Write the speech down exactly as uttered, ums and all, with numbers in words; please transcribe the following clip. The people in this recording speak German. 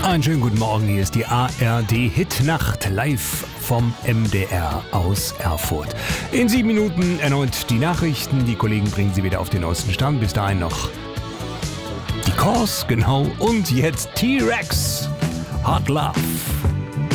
Einen schönen guten Morgen, hier ist die A R D-Hitnacht live vom M D R aus Erfurt. In sieben Minuten erneut die Nachrichten, die Kollegen bringen sie wieder auf den neuesten Stand. Bis dahin noch die Cause, genau, und jetzt T-Rex, Hot Love.